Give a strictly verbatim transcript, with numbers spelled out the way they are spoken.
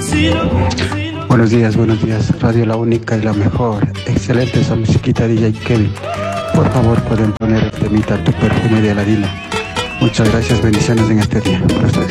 Buenos días, buenos días. Radio La Única y la mejor. Excelente esa musiquita D J Kevin. Por favor, pueden poner el temita Tu perfume de Aladino. Muchas gracias, bendiciones en este día. Para ustedes.